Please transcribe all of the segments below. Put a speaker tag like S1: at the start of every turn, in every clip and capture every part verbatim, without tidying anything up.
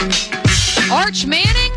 S1: Arch Manning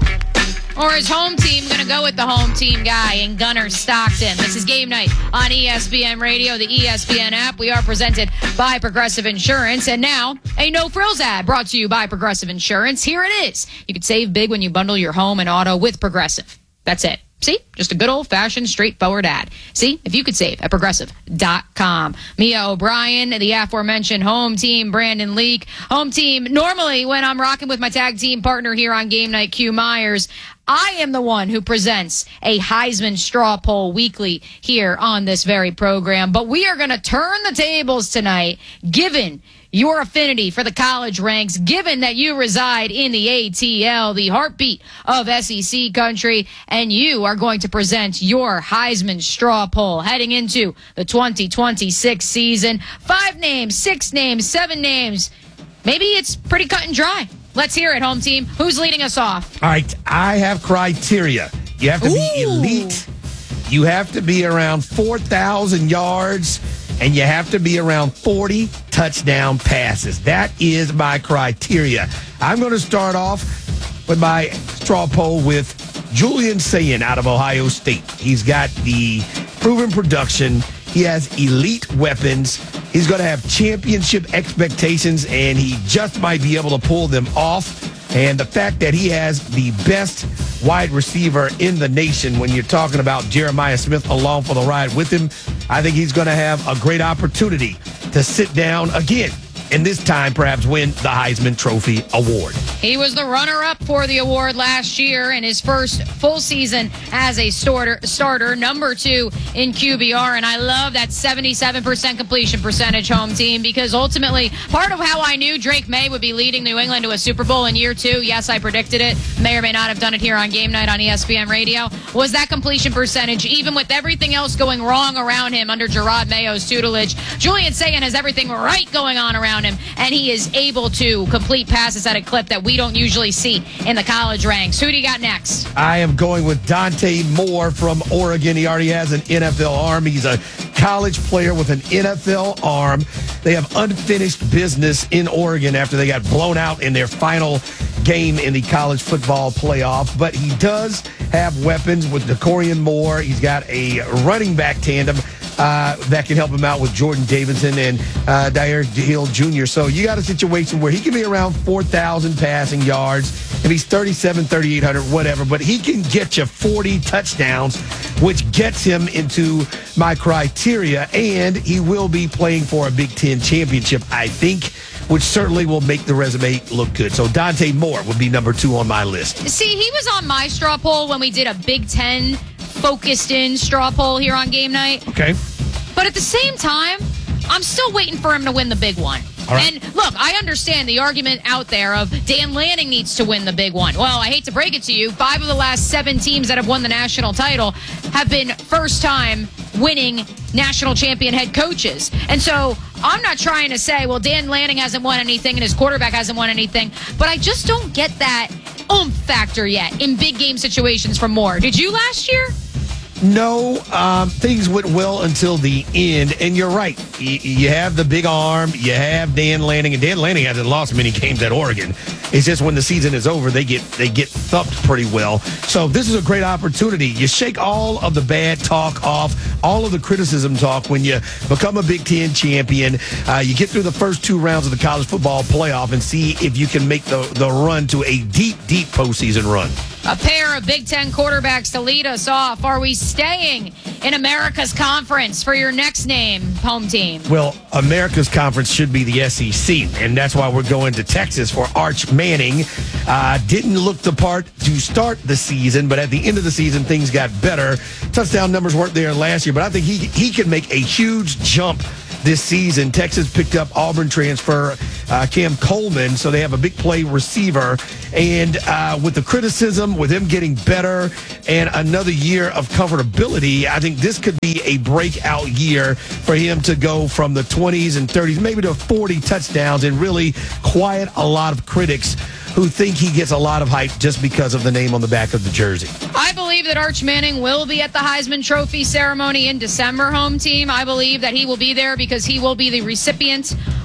S1: or his home team? Going to go with the home team guy in Gunnar Stockton. This is Game Night on E S P N Radio, the E S P N app. We are presented by Progressive Insurance. And now, a no-frills ad brought to you by Progressive Insurance. Here it is. You can save big when you bundle your home and auto with Progressive. That's it. See? Just a good old-fashioned, straightforward ad. See? If you could save at Progressive dot com. Mia O'Brien, the aforementioned home team, Brandon Leak. Home team, normally when I'm rocking with my tag team partner here on Game Night, Q Myers, I am the one who presents a Heisman straw poll weekly here on this very program. But we are going to turn the tables tonight, given your affinity for the college ranks, given that you reside in the A T L, the heartbeat of S E C country, and you are going to present your Heisman straw poll heading into the twenty twenty-six season. Five names, six names, seven names. Maybe it's pretty cut and dry. Let's hear it, home team. Who's leading us off?
S2: All right, I have criteria. You have to be
S1: Ooh.
S2: elite. You have to be around four thousand yards. And you have to be around forty touchdown passes. That is my criteria. I'm going to start off with my straw poll with Julian Sayin out of Ohio State. He's got the proven production. He has elite weapons. He's going to have championship expectations, and he just might be able to pull them off. And the fact that he has the best wide receiver in the nation, when you're talking about Jeremiah Smith along for the ride with him, I think he's going to have a great opportunity to sit down again and this time perhaps win the Heisman Trophy Award.
S1: He was the runner-up for the award last year in his first full season as a starter, starter number two in Q B R, and I love that seventy-seven percent completion percentage, home team, because ultimately part of how I knew Drake May would be leading New England to a Super Bowl in year two, yes, I predicted it, may or may not have done it here on Game Night on E S P N Radio, was that completion percentage, even with everything else going wrong around him under Gerard Mayo's tutelage. Julian Sayin has everything right going on around him, and he is able to complete passes at a clip that we don't usually see in the college ranks. Who do you got next?
S2: I am going with Dante Moore from Oregon. He already has an N F L arm. He's a college player with an N F L arm. They have unfinished business in Oregon after they got blown out in their final game in the college football playoff. But he does have weapons with DeCorian Moore. He's got a running back tandem Uh, that can help him out with Jordan Davidson and uh, Dyer Hill Junior So you got a situation where he can be around four thousand passing yards. If he's thirty-seven, thirty-eight hundred, whatever, but he can get you forty touchdowns, which gets him into my criteria, and he will be playing for a Big Ten championship, I think, which certainly will make the resume look good. So Dante Moore would be number two on my list.
S1: See, he was on my straw poll when we did a Big Ten focused in straw poll here on Game Night.
S2: Okay.
S1: But at the same time, I'm still waiting for him to win the big one.
S2: All right.
S1: And look, I understand the argument out there of Dan Lanning needs to win the big one. Well, I hate to break it to you, five of the last seven teams that have won the national title have been first-time winning national champion head coaches. And so I'm not trying to say, well, Dan Lanning hasn't won anything and his quarterback hasn't won anything, but I just don't get that oomph factor yet in big game situations from Moore. Did you last year?
S2: No, um, things went well until the end, and you're right. You, you have the big arm, you have Dan Lanning, and Dan Lanning hasn't lost many games at Oregon. It's just when the season is over, they get they get thumped pretty well. So this is a great opportunity. You shake all of the bad talk off, all of the criticism talk when you become a Big Ten champion. Uh, you get through the first two rounds of the college football playoff and see if you can make the, the run to a deep, deep postseason run.
S1: A pair of Big Ten quarterbacks to lead us off. Are we staying in America's Conference for your next name, home team?
S2: Well, America's Conference should be the S E C, and that's why we're going to Texas for Arch Manning. Uh, didn't look the part to start the season, but at the end of the season, things got better. Touchdown numbers weren't there last year, but I think he he can make a huge jump this season. Texas picked up Auburn transfer uh, Cam Coleman, so they have a big play receiver. And uh, with the criticism, with him getting better and another year of comfortability, I think this could be a breakout year for him to go from the twenties and thirties, maybe to forty touchdowns, and really quiet a lot of critics who think he gets a lot of hype just because of the name on the back of the jersey.
S1: I believe that Arch Manning will be at the Heisman Trophy ceremony in December, home team. I believe that he will be there because he will be the recipient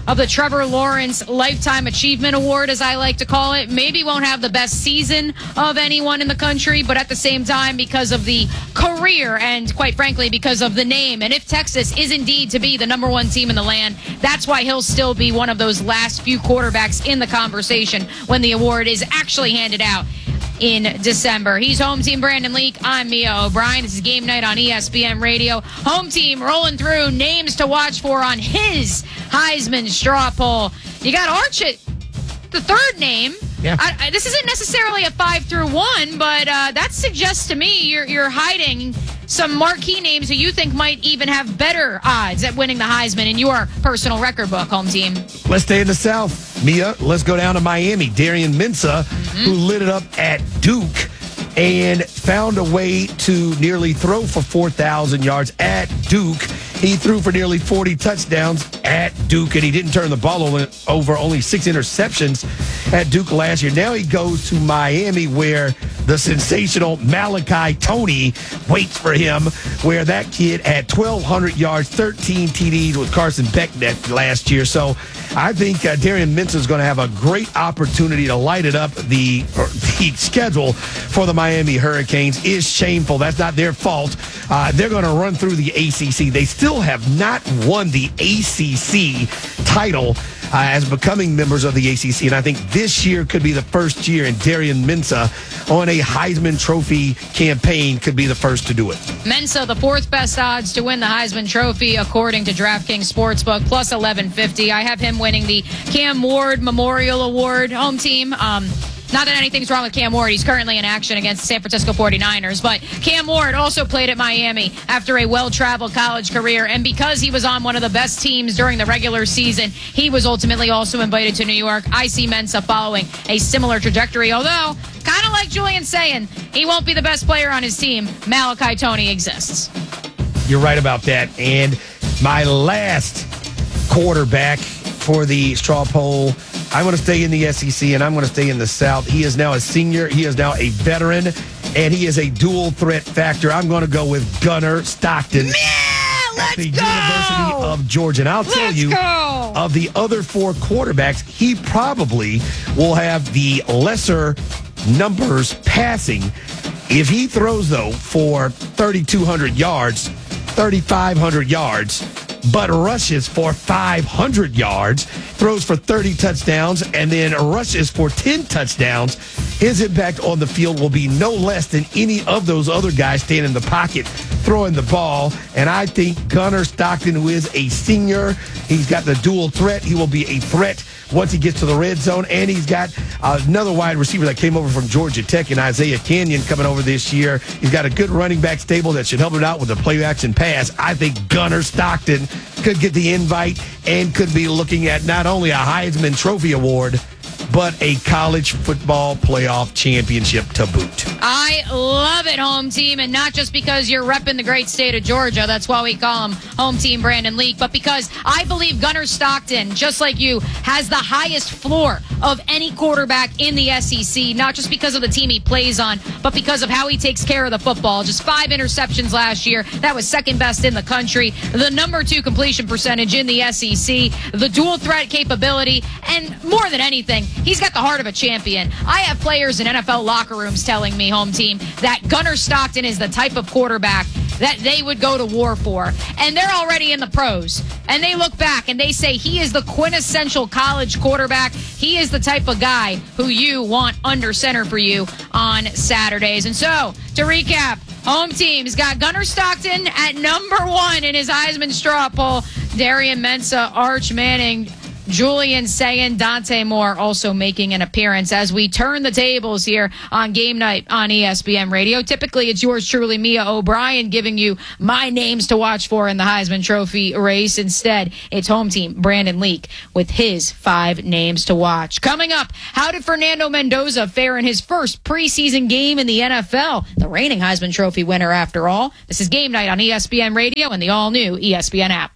S1: of the Trevor Lawrence Lifetime Achievement Award, as I like to call it. Maybe won't have the best season of anyone in the country, but at the same time, because of the career and, quite frankly, because of the name. And if Texas is indeed to be the number one team in the land, that's why he'll still be one of those last few quarterbacks in the conversation when the award is actually handed out in December. He's Home Team Brandon Leak. I'm Mia O'Brien. This is Game Night on E S P N Radio. Home Team rolling through names to watch for on his Heisman straw poll. You got Arch at the third name.
S2: Yeah.
S1: I, I, this isn't necessarily a five through one, but uh, that suggests to me you're, you're hiding some marquee names who you think might even have better odds at winning the Heisman in your personal record book, Home Team.
S2: Let's stay in the South, Mia. Let's go down to Miami. Darian Mensah, mm-hmm. who lit it up at Duke and found a way to nearly throw for four thousand yards at Duke. He threw for nearly forty touchdowns at Duke, and he didn't turn the ball over. Only six interceptions at Duke last year. Now he goes to Miami, where the sensational Malachi Toney waits for him, where that kid had twelve hundred yards, thirteen T Ds with Carson Beckett last year. So I think uh, Darian Mensah is going to have a great opportunity to light it up. The, the schedule for the Miami Hurricanes is shameful. That's not their fault. Uh, they're going to run through the A C C. They still have not won the A C C title uh, as becoming members of the A C C. And I think this year could be the first year, and Darian Mensah on a Heisman Trophy campaign could be the first to do it.
S1: Mensah, the fourth best odds to win the Heisman Trophy, according to DraftKings Sportsbook, plus eleven fifty. I have him winning the Cam Ward Memorial Award. Home Team. Um, Not that anything's wrong with Cam Ward. He's currently in action against the San Francisco forty-niners. But Cam Ward also played at Miami after a well-traveled college career. And because he was on one of the best teams during the regular season, he was ultimately also invited to New York. I see Mensah following a similar trajectory. Although, kind of like Julian saying, he won't be the best player on his team. Malachi Toney exists.
S2: You're right about that. And my last quarterback for the straw poll, I'm going to stay in the S E C, and I'm going to stay in the South. He is now a senior. He is now a veteran, and he is a dual threat factor. I'm going to go with Gunnar Stockton.
S1: Yeah, let's
S2: at the
S1: go!
S2: University of Georgia. And I'll tell
S1: let's
S2: you,
S1: go!
S2: of the other four quarterbacks, he probably will have the lesser numbers passing. If he throws, though, for thirty-two hundred yards, thirty-five hundred yards, but rushes for five hundred yards, throws for thirty touchdowns, and then rushes for ten touchdowns, his impact on the field will be no less than any of those other guys standing in the pocket throwing the ball. And I think Gunnar Stockton, who is a senior, he's got the dual threat. He will be a threat once he gets to the red zone. And he's got another wide receiver that came over from Georgia Tech in Isaiah Canyon coming over this year. He's got a good running back stable that should help him out with the play-action pass. I think Gunnar Stockton could get the invite and could be looking at not only a Heisman Trophy award, but a college football playoff championship to boot.
S1: I love it, Home Team, and not just because you're repping the great state of Georgia. That's why we call him Home Team Brandon Leak, but because I believe Gunnar Stockton, just like you, has the highest floor of any quarterback in the S E C, not just because of the team he plays on, but because of how he takes care of the football. Just five interceptions last year. That was second best in the country. The number two completion percentage in the S E C. The dual threat capability, and more than anything, he's got the heart of a champion. I have players in N F L locker rooms telling me, Home Team, that Gunnar Stockton is the type of quarterback that they would go to war for. And they're already in the pros. And they look back and they say he is the quintessential college quarterback. He is the type of guy who you want under center for you on Saturdays. And so, to recap, Home Team's got Gunnar Stockton at number one in his Heisman straw poll. Darian Mensah, Arch Manning, Julian Sayin, Dante Moore also making an appearance as we turn the tables here on Game Night on E S P N Radio. Typically, it's yours truly, Mia O'Brien, giving you my names to watch for in the Heisman Trophy race. Instead, it's Home Team Brandon Leak with his five names to watch. Coming up, how did Fernando Mendoza fare in his first preseason game in the N F L? The reigning Heisman Trophy winner, after all. This is Game Night on E S P N Radio and the all-new E S P N app.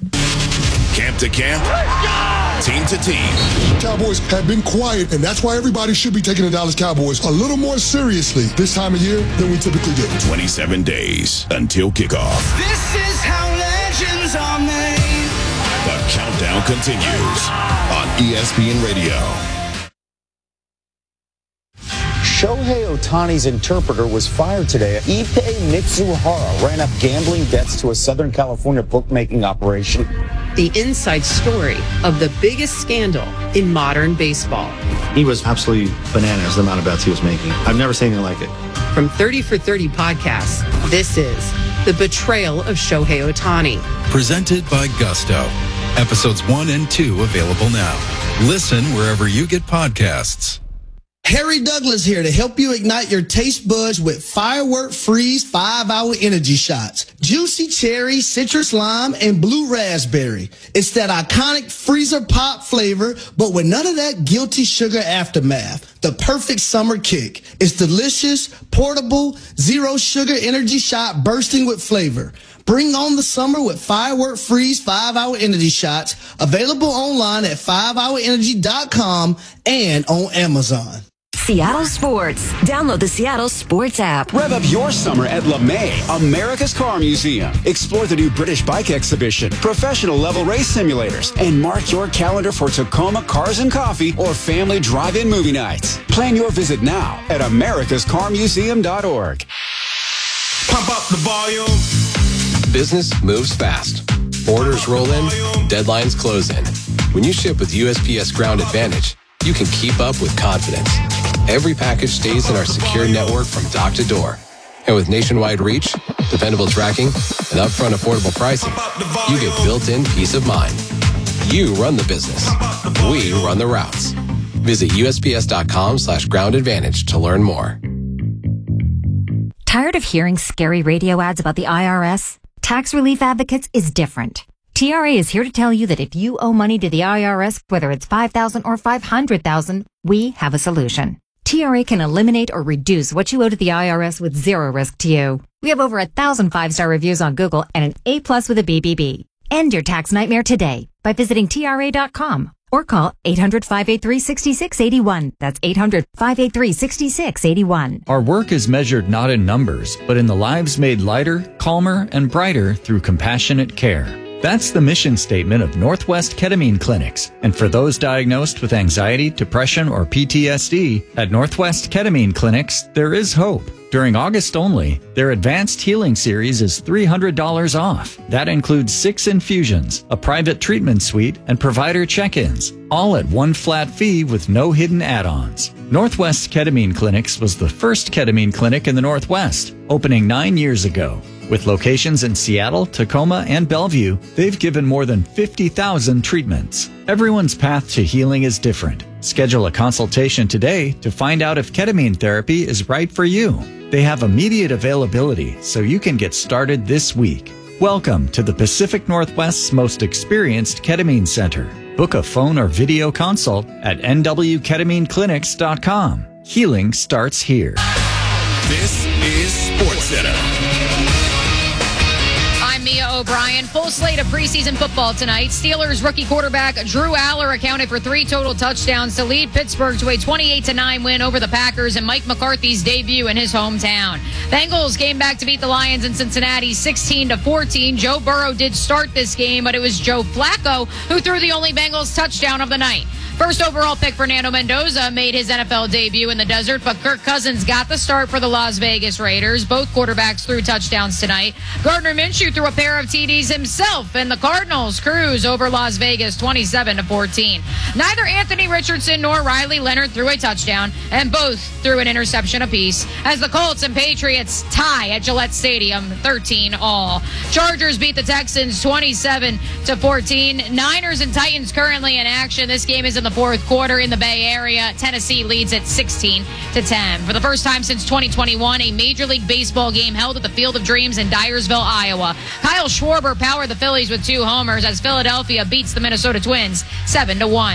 S3: Camp to camp, team to team.
S4: Cowboys have been quiet, and that's why everybody should be taking the Dallas Cowboys a little more seriously this time of year than we typically do.
S3: twenty-seven days until kickoff.
S5: This is how legends are made.
S3: The countdown countdown continues on E S P N Radio.
S5: Shohei Ohtani's interpreter was fired today. Ippei Mitsuhara ran up gambling debts to a Southern California bookmaking operation.
S6: The inside story of the biggest scandal in modern baseball.
S7: He was absolutely bananas, the amount of bets he was making. I've never seen anything like it.
S6: From thirty for thirty podcasts, this is The Betrayal of Shohei Ohtani.
S8: Presented by Gusto. Episodes one and two available now. Listen wherever you get podcasts.
S9: Harry Douglas here to help you ignite your taste buds with Firework Freeze five hour energy shots. Juicy cherry, citrus lime, and blue raspberry. It's that iconic freezer pop flavor, but with none of that guilty sugar aftermath. The perfect summer kick. It's delicious, portable, zero sugar energy shot bursting with flavor. Bring on the summer with Firework Freeze five hour energy shots. Available online at five hour energy dot com and on Amazon.
S10: Seattle Sports. Download the Seattle Sports app.
S11: Rev up your summer at LeMay, America's Car Museum. Explore the new British bike exhibition, professional level race simulators, and mark your calendar for Tacoma Cars and Coffee or family drive-in movie nights. Plan your visit now at americas car museum dot org.
S12: Pump up the volume.
S13: Business moves fast. Orders roll in, deadlines close in. When you ship with U S P S Ground Advantage, you can keep up with confidence. Every package stays in our secure network from dock to door. And with nationwide reach, dependable tracking, and upfront affordable pricing, you get built-in peace of mind. You run the business. We run the routes. Visit U S P S dot com slash ground advantage to learn more.
S10: Tired of hearing scary radio ads about the I R S? Tax Relief Advocates is different. T R A is here to tell you that if you owe money to the I R S, whether it's five thousand dollars or five hundred thousand dollars, we have a solution. T R A can eliminate or reduce what you owe to the I R S with zero risk to you. We have over a thousand five-star reviews on Google and an A plus with a B B B. End your tax nightmare today by visiting T R A dot com or call eight hundred, five eight three, six six eight one. That's eight hundred, five eight three, six six eight one.
S14: Our work is measured not in numbers, but in the lives made lighter, calmer, and brighter through compassionate care. That's the mission statement of Northwest Ketamine Clinics. And for those diagnosed with anxiety, depression, or P T S D, at Northwest Ketamine Clinics, there is hope. During August only, their Advanced Healing Series is three hundred dollars off. That includes six infusions, a private treatment suite, and provider check-ins, all at one flat fee with no hidden add-ons. Northwest Ketamine Clinics was the first ketamine clinic in the Northwest, opening nine years ago. With locations in Seattle, Tacoma, and Bellevue, they've given more than fifty thousand treatments. Everyone's path to healing is different. Schedule a consultation today to find out if ketamine therapy is right for you. They have immediate availability, so you can get started this week. Welcome to the Pacific Northwest's most experienced ketamine center. Book a phone or video consult at N W ketamine clinics dot com. Healing starts here.
S3: This is SportsCenter.
S1: Mia O'Brien. Full slate of preseason football tonight. Steelers rookie quarterback Drew Aller accounted for three total touchdowns to lead Pittsburgh to a twenty-eight to nine win over the Packers and Mike McCarthy's debut in his hometown. Bengals came back to beat the Lions in Cincinnati sixteen to fourteen. Joe Burrow did start this game, but it was Joe Flacco who threw the only Bengals touchdown of the night. First overall pick Fernando Mendoza made his N F L debut in the desert, but Kirk Cousins got the start for the Las Vegas Raiders. Both quarterbacks threw touchdowns tonight. Gardner Minshew threw a pair of T Ds himself, and the Cardinals cruise over Las Vegas twenty-seven to fourteen. Neither Anthony Richardson nor Riley Leonard threw a touchdown, and both threw an interception apiece as the Colts and Patriots tie at Gillette Stadium thirteen all. Chargers beat the Texans twenty-seven to fourteen. Niners and Titans currently in action. This game is in the fourth quarter in the Bay Area. Tennessee leads at sixteen to ten. For the first time since twenty twenty-one, a Major League Baseball game held at the Field of Dreams in Dyersville, Iowa. Kyle Schwarber powered the Phillies with two homers as Philadelphia beats the Minnesota Twins seven to one.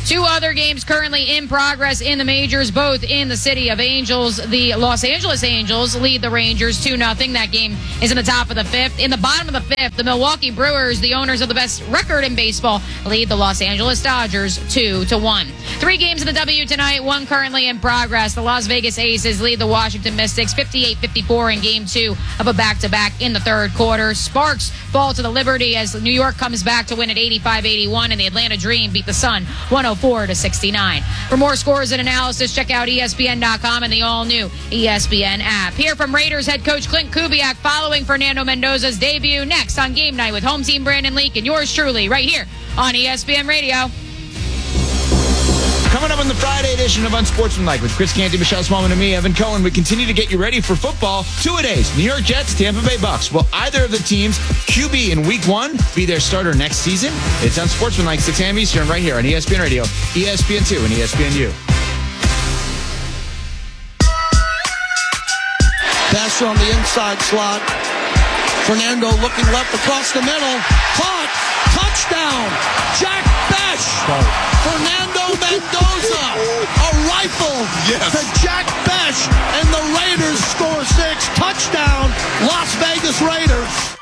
S1: Two other games currently in progress in the majors, both in the city of Angels. The Los Angeles Angels lead the Rangers two nothing. That game is in the top of the fifth. In the bottom of the fifth, the Milwaukee Brewers, the owners of the best record in baseball, lead the Los Angeles Dodgers two to one. Three games in the W tonight, one currently in progress. The Las Vegas Aces lead the Washington Mystics fifty-eight fifty-four in game two of a back-to-back in the third quarter. Sparks fall to the Liberty as New York comes back to win at eighty-five eighty-one, and the Atlanta Dream beat the Sun one oh four to sixty-nine. For more scores and analysis, check out E S P N dot com and the all-new E S P N app. Here from Raiders head coach Clint Kubiak following Fernando Mendoza's debut next on Game Night with home team Brandon Leak and yours truly right here on E S P N Radio.
S15: Coming up on the Friday edition of Unsportsmanlike with Chris Canty, Michelle Smallman, and me, Evan Cohen, we continue to get you ready for football. Two-a-days, New York Jets, Tampa Bay Bucks. Will either of the teams' Q B in week one be their starter next season? It's Unsportsmanlike, six a.m. Eastern, right here on E S P N Radio, E S P N two, and E S P N U.
S9: Pass on the inside slot. Fernando looking left across the middle. Caught. Touchdown. Jack Besh. Fernando Mendoza. A rifle yes. to Jack Besh. And the Raiders score six. Touchdown. Las Vegas Raiders.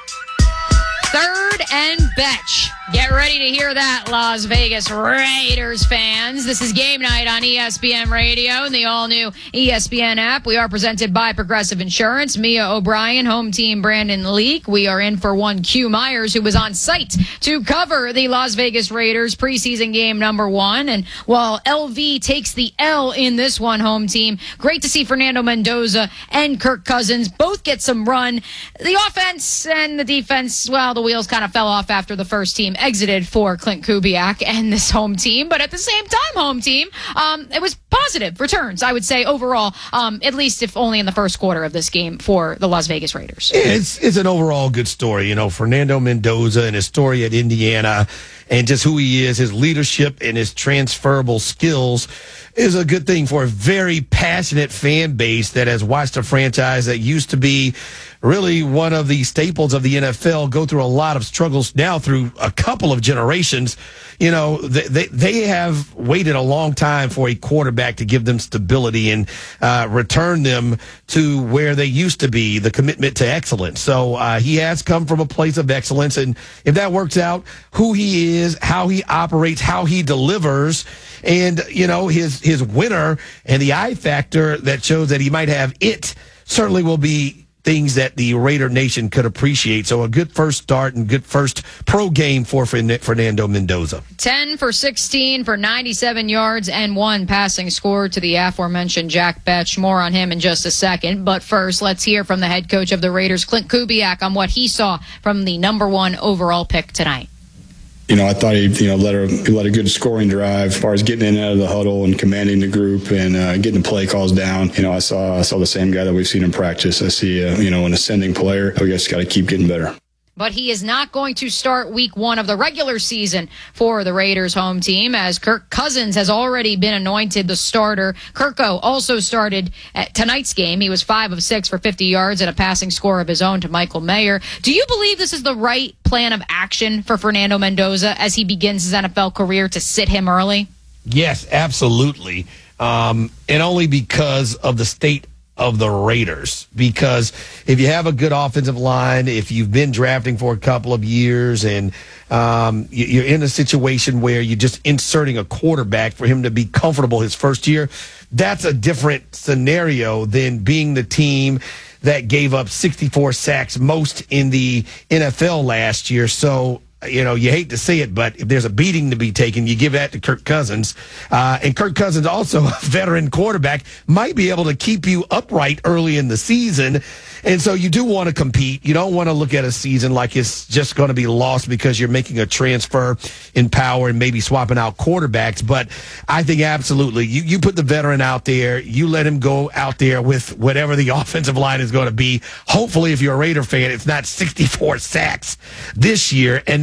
S1: Third and Betch. Get ready to hear that, Las Vegas Raiders fans. This is Game Night on E S P N Radio and the all-new E S P N app. We are presented by Progressive Insurance. Mia O'Brien, home team Brandon Leak. We are in for one Q Myers, who was on site to cover the Las Vegas Raiders preseason game number one. And while L V takes the L in this one, home team, great to see Fernando Mendoza and Kirk Cousins both get some run. The offense and the defense, well, the wheels kind of fell off after the first team exited for Clint Kubiak and this home team. But at the same time, home team, um, it was positive returns, I would say, overall, um, at least if only in the first quarter of this game for the Las Vegas Raiders.
S2: It's, it's an overall good story. You know, Fernando Mendoza and his story at Indiana and just who he is, his leadership and his transferable skills is a good thing for a very passionate fan base that has watched a franchise that used to be really one of the staples of the N F L go through a lot of struggles now through a couple of generations. You know, they, they, they have waited a long time for a quarterback to give them stability and uh, return them to where they used to be, the commitment to excellence. So uh, he has come from a place of excellence. And if that works out, who he is, how he operates, how he delivers, and, you know, his, his winner and the I factor that shows that he might have it certainly will be things that the Raider Nation could appreciate. So a good first start and good first pro game for Fernando Mendoza.
S1: ten for sixteen for ninety-seven yards and one passing score to the aforementioned Jack Betch. More on him in just a second. But first, let's hear from the head coach of the Raiders, Clint Kubiak, on what he saw from the number one overall pick tonight.
S16: You know, I thought he, you know, led a, he led a good scoring drive as far as getting in and out of the huddle and commanding the group and uh, getting the play calls down. You know, I saw I saw the same guy that we've seen in practice. I see, uh, you know, an ascending player. We just got to keep getting better.
S1: But he is not going to start week one of the regular season for the Raiders home team, as Kirk Cousins has already been anointed the starter. Kirko also started at tonight's game. He was five of six for fifty yards and a passing score of his own to Michael Mayer. Do you believe this is the right plan of action for Fernando Mendoza as he begins his N F L career, to sit him early?
S2: Yes, absolutely. Um, and only because of the state of the Raiders, because if you have a good offensive line, if you've been drafting for a couple of years and um, you're in a situation where you're just inserting a quarterback for him to be comfortable his first year, that's a different scenario than being the team that gave up sixty-four sacks, most in the N F L last year. So, you know, you hate to say it, but if there's a beating to be taken, you give that to Kirk Cousins. Uh, and Kirk Cousins, also a veteran quarterback, might be able to keep you upright early in the season. And so you do want to compete. You don't want to look at a season like it's just going to be lost because you're making a transfer in power and maybe swapping out quarterbacks. But I think absolutely, you, you put the veteran out there, you let him go out there with whatever the offensive line is going to be. Hopefully, if you're a Raider fan, it's not sixty-four sacks this year. And then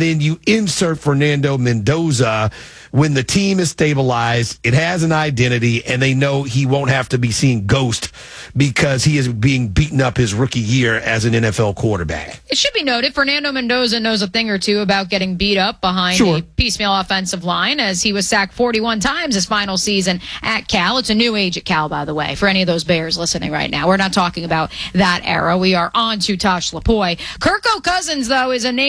S2: then you insert Fernando Mendoza when the team is stabilized, it has an identity, and they know he won't have to be seeing ghost because he is being beaten up his rookie year as an N F L quarterback.
S1: It should be noted, Fernando Mendoza knows a thing or two about getting beat up behind
S2: Sure.
S1: a piecemeal offensive line, as he was sacked forty-one times his final season at Cal. It's a new age at Cal, by the way, for any of those Bears listening right now. We're not talking about that era. We are on to Tosh Lapoy. Kirko Cousins, though, is a name